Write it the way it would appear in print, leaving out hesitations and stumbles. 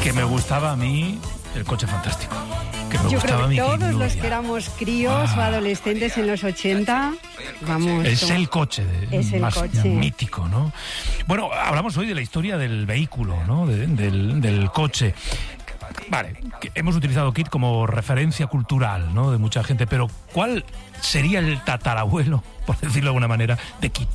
Que me gustaba a mí el Coche Fantástico. Que me Yo gustaba creo que mi todos Kid los Gloria. que éramos críos o adolescentes en los 80, vamos... Es el coche Es el más coche. mítico, ¿no? Bueno, hablamos hoy de la historia del vehículo, ¿no? Del coche. Vale, hemos utilizado Kid como referencia cultural, ¿no? De mucha gente, pero ¿cuál sería el tatarabuelo, por decirlo de alguna manera, de Kid?